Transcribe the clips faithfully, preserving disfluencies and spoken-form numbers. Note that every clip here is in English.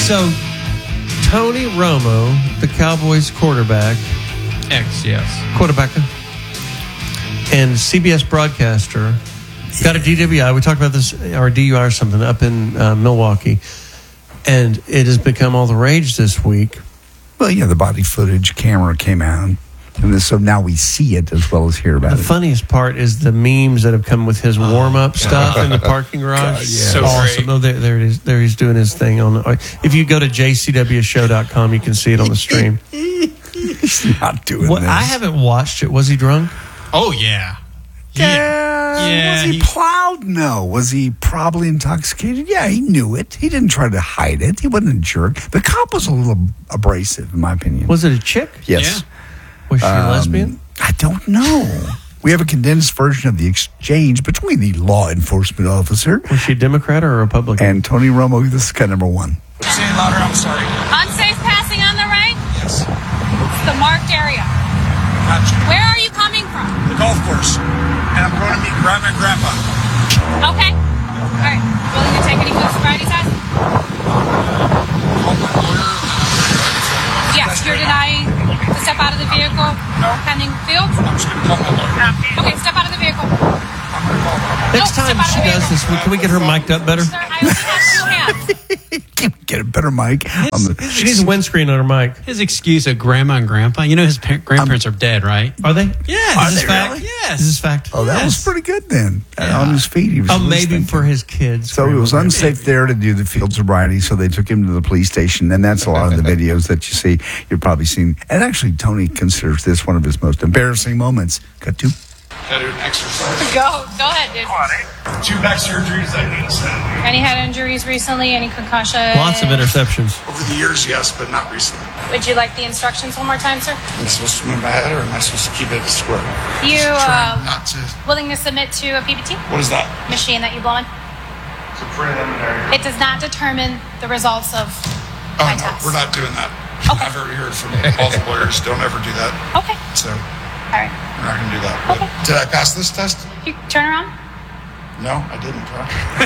So, Tony Romo, the Cowboys quarterback. X, yes. Quarterbacker. And C B S broadcaster got a D W I. We talked about this, or D U I or something, up in uh, Milwaukee. And it has become all the rage this week. Well, yeah, the body footage camera came out. And so now we see it as well as hear about the it. The funniest part is the memes that have come with his warm-up stuff in the parking garage. God, yeah. So awesome. great. Oh, there, there, it is, there he's doing his thing. on. If you go to j c w show dot com, you can see it on the stream. He's not doing Well, this. I haven't watched it. Was he drunk? Oh, yeah. Yeah. Yeah, Was he, he- plowed? No. Was he probably intoxicated? Yeah, he knew it. He didn't try to hide it. He wasn't a jerk. The cop was a little abrasive, in my opinion. Was it a chick? Yes. Was she a Um, lesbian? I don't know. We have a condensed version of the exchange between the law enforcement officer Was she a Democrat or a Republican? and Tony Romo. This is cut number one. Say it louder, I'm sorry. Unsafe passing on the right? Yes. It's the marked area. Gotcha. Where are you coming from? The golf course. And I'm going to meet Grandma and Grandpa. Okay. All right. Willing to take any food sobriety test? Call my lawyer. Yes. You're denying to step out of the vehicle No. pending field? I'm just going to call my lawyer. Okay, step out of the vehicle. I'm going to call her. Next No, time step out of she the does vehicle. this, can we get her mic'd up better? Sir, I only have two hands. Get a better mic. On the, She needs a windscreen on her mic. His excuse of grandma and grandpa. You know his pa- grandparents are dead, right? Are they? Yeah. Is this they fact? really? Yes. Is this fact? oh, that Yes. was pretty good then. Yeah. On his feet. He was Oh, maybe listening. for his kids. So it was unsafe there to do the field sobriety, so they took him to the police station, and that's a lot of the videos that you see. You've probably seen. And actually, Tony considers this one of his most embarrassing moments. Cut to. Gotta do an exercise. Go. Go ahead, dude. Come on, eh? Two back surgeries I need to send. Any head injuries recently? Any concussion? Lots of interceptions. Over the years, yes, but not recently. Would you like the instructions one more time, sir? Am I supposed to move my head or am I supposed to keep it square? You Trying uh, not to. willing to submit to a P B T What is that? machine that you blow in? It's a preliminary. It does not determine the results of Oh, my no, test. we're not doing that. Okay. I've already heard from all the lawyers. Don't ever do that. Okay. So All right. we're not going to do that. But Okay. did I pass this test? You turn around. No, I didn't. Huh?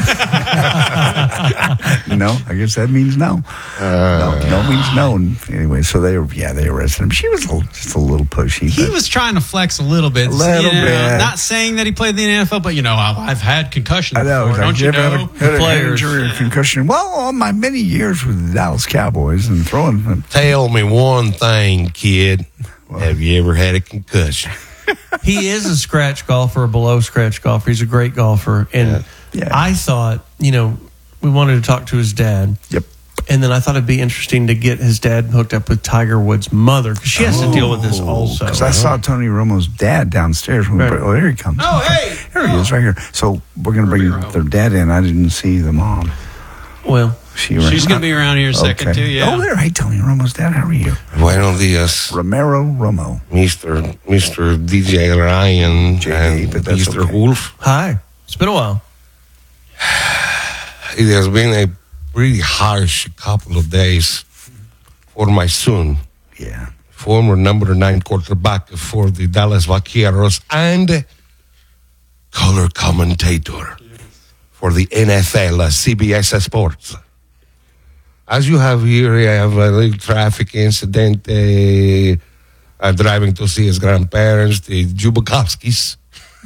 No, I guess that means no. no. No means no. And anyway, so they, yeah, they arrested him. She was a little, just a little pushy. He but- was trying to flex a little bit. A little you know, bit. Not saying that he played in the N F L, but, you know, I've, I've had concussions I know. before, Like, don't you ever had know? a- had a Players. injury or concussion. Well, all my many years with the Dallas Cowboys and throwing. Tell me one thing, kid. Have you ever had a concussion? He is a scratch golfer, a below scratch golfer. He's a great golfer. And Yeah. I thought, you know, we wanted to talk to his dad. Yep. And then I thought it'd be interesting to get his dad hooked up with Tiger Woods' mother because she has to deal with this also. Because I saw Tony Romo's dad downstairs. When we Right. brought- oh, there he comes. Oh, hey. There he is, right here. So we're going to bring Ramiro. their dad in. I didn't see the mom. Well, She She's going to be around here in a second, Okay. too, yeah. Oh, there. Hey, Tony Romo's dad. How are you? Buenos dias, Romero Romo. Mister Mister D J Ryan J D, and but that's Mister okay. Wolf. hi. It's been a while. It has been a pretty harsh couple of days for my son, Yeah. former number nine quarterback for the Dallas Vaqueros and color commentator for the N F L, uh, C B S Sports. As you have here, I have a little traffic incident, uh, uh, driving to see his grandparents, the Jubakovskis,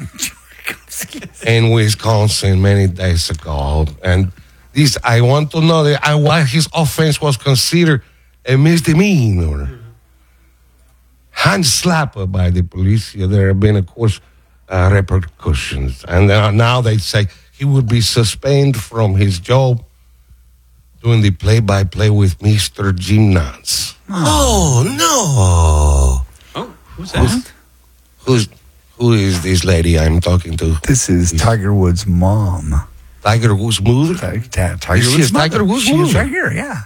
in Wisconsin many days ago. And this, I want to know that, uh, why his offense was considered a misdemeanor. Hand slapper by the police. Yeah, there have been, of course, uh, repercussions. And uh, now they say he would be suspended from his job doing the play-by-play with Mister Jim Nance. Oh, no. Oh, who's that? Who's, who is this lady I'm talking to? This is Tiger Woods' mom. Tiger Woods' mother? Ti- ti- Tiger She Woods' is Tiger mother. Woods' She's mother. right here, yeah.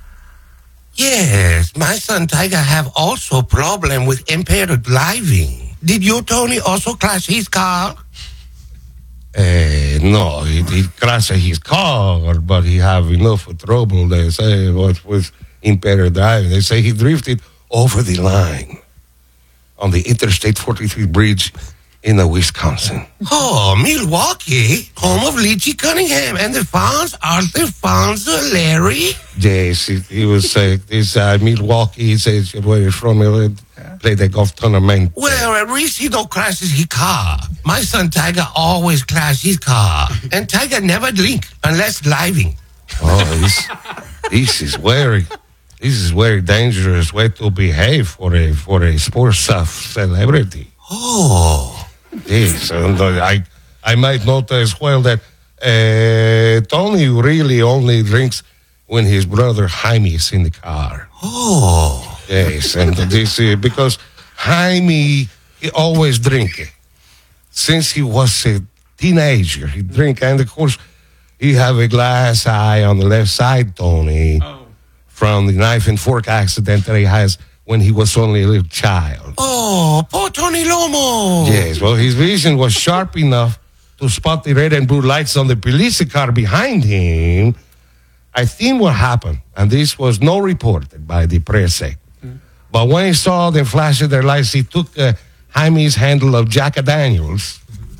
Yes, my son Tiger have also problem with impaired driving. Did you, Tony, also crash his car? Uh, no, he, he crashed his car, but he have enough trouble, they say, what with impaired driving. They say he drifted over the line on the Interstate forty-three bridge in the Wisconsin. Oh, Milwaukee, home of Lychee Cunningham and the Fonz, Arthur Fonz, Larry. Yes, he, he was uh, this uh, Milwaukee. He says where he's from. He played the golf tournament. Well, at least he don't crash his car. My son Tiger always crash his car, and Tiger never drink unless driving. Oh, this, this is very, this is very dangerous way to behave for a for a sports uh, celebrity. Oh. Yes, and uh, I I might note as well that uh, Tony really only drinks when his brother Jaime is in the car. Oh. Yes, and this uh, because Jaime he always drink. Since he was a teenager, he drink, and of course he have a glass eye on the left side, Tony, oh. from the knife and fork accident that he has when he was only a little child. Oh, poor Tony Lomo. Yes, well, his vision was sharp enough to spot the red and blue lights on the police car behind him. I think what happened, and this was not reported by the press, mm. but when he saw them flashing their lights, he took uh, Jaime's handle of Jack Daniels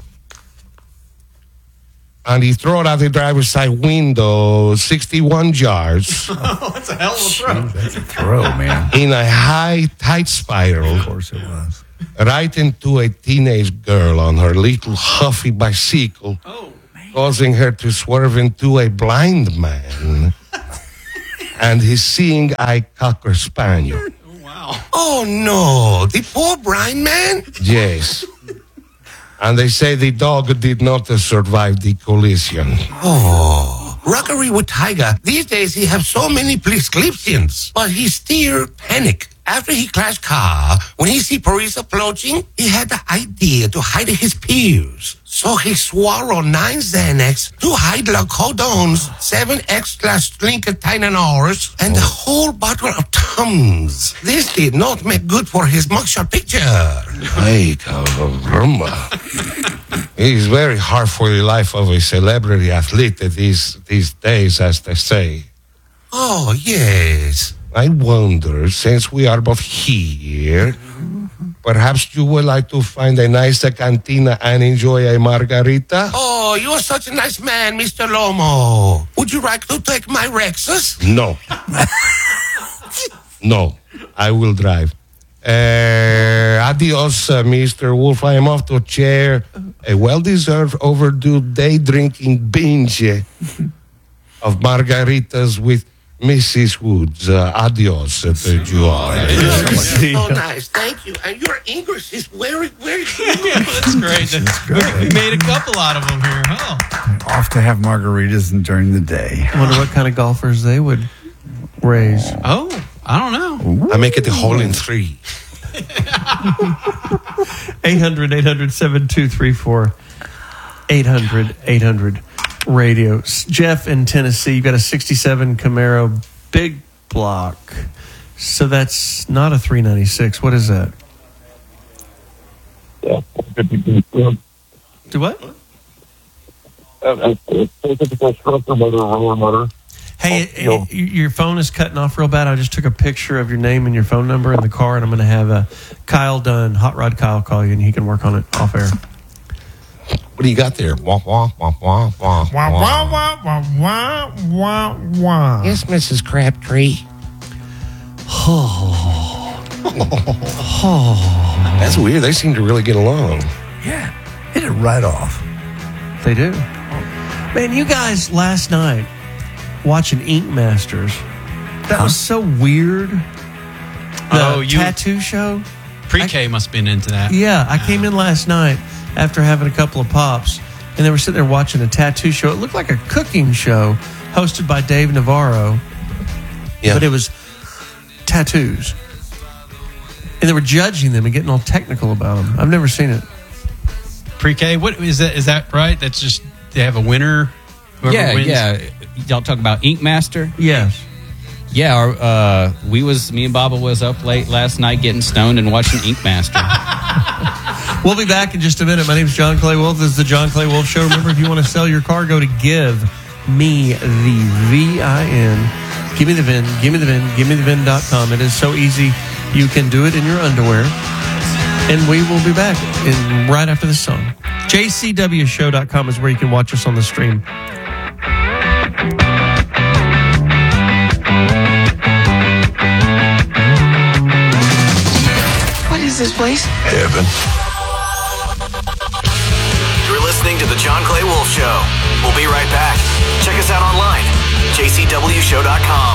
and he threw it out the driver's side window, sixty-one yards. Oh, that's a hell of a throw. That's a throw, man. In a high, tight spiral. Of course it was. Right into a teenage girl on her little huffy bicycle, oh, causing her to swerve into a blind man and his seeing eye cocker spaniel. Oh, wow. Oh, no. The poor blind man? Yes. And they say the dog did not survive the collision. Oh, rockery with Tiger. These days he have so many prescriptions, but he still panic. After he crashed car, when he see police approaching, he had the idea to hide his pills. So he swallowed nine Xanax, two hydrocodones, seven extra string of Tylenol's, and a whole bottle of Tums. This did not make good for his mugshot picture. Hey, caramba. It is very hard for the life of a celebrity athlete these, these days, as they say. Oh, yes. I wonder, since we are both here, perhaps you would like to find a nice cantina and enjoy a margarita? Oh, you are such a nice man, Mister Lomo. Would you like to take my Rexus? No. No, I will drive. Uh, adios, uh, Mister Wolf. I am off to chair a well-deserved overdue day-drinking binge of margaritas with Missus Woods. Uh, adios, uh, you are. Oh, nice. Thank you. And your English is very, very good. Yeah, that's great. That's great. We made a couple out of them here. Oh. Off to have margaritas during the day. I wonder what kind of golfers they would raise. Oh, I don't know. I make it the hole in three. eight hundred, eight hundred, seven two three four. eight hundred, eight hundred. Radio. Jeff in Tennessee, you got a sixty-seven Camaro big block. So that's not a three ninety-six. What is that? Yeah. Do what? Hey, uh, your phone is cutting off real bad. I just took a picture of your name and your phone number in the car, and I'm going to have uh, Kyle Dunn, Hot Rod Kyle, call you, and he can work on it off air. What do you got there? Wah, wah, wah, wah, wah, wah, wah, wah, wah, wah, wah, wah. Yes, Missus Crabtree. Oh. Oh. That's weird. They seem to really get along. Yeah. Hit it right off. They do. Man, you guys last night watching Ink Masters, that huh? was so weird. The oh, you, tattoo show? Pre-K I, must have been into that. Yeah, I came in last night after having a couple of pops, and they were sitting there watching a tattoo show. It looked like a cooking show hosted by Dave Navarro, yeah. but it was tattoos. And they were judging them and getting all technical about them. I've never seen it. Pre-K, what is that? Is that right? That's just they have a winner. Whoever yeah, wins? yeah. Y'all talk about Ink Master? Yes. Yeah, our, uh, we was me and Baba was up late last night getting stoned and watching Ink Master. We'll be back in just a minute. My name is John Clay Wolf. This is the John Clay Wolf Show. Remember, if you want to sell your car, go to Give Me the V I N. Give me the V I N. Give me the V I N. Give me the V I N dot com. It is so easy. You can do it in your underwear. And we will be back in, right after this song. J C W show dot com is where you can watch us on the stream. What is this place? Heaven. You're listening to The John Clay Wolf Show. We'll be right back. Check us out online, J C W show dot com.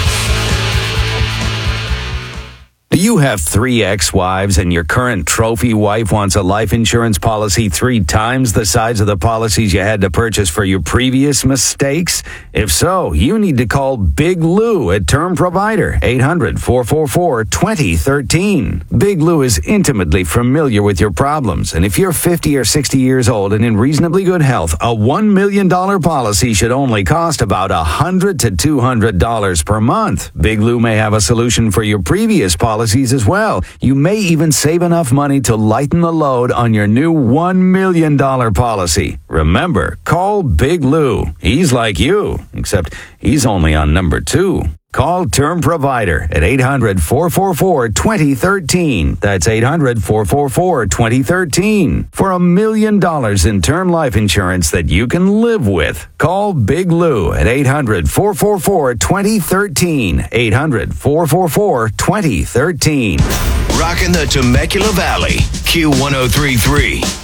Do you have three ex-wives and your current trophy wife wants a life insurance policy three times the size of the policies you had to purchase for your previous mistakes? If so, you need to call Big Lou at Term Provider, eight hundred, four four four, two zero one three. Big Lou is intimately familiar with your problems, and if you're fifty or sixty years old and in reasonably good health, a one million dollars policy should only cost about one hundred to two hundred dollars per month. Big Lou may have a solution for your previous policy as well. You may even save enough money to lighten the load on your new one million dollars policy. Remember, call Big Lou. He's like you, except he's only on number two. Call Term Provider at eight hundred, four four four, two zero one three. That's eight hundred, four four four, two zero one three. For a million dollars in term life insurance that you can live with. Call Big Lou at eight hundred, four four four, two zero one three. eight hundred, four four four, two zero one three. Rocking the Temecula Valley, Q one oh three point three.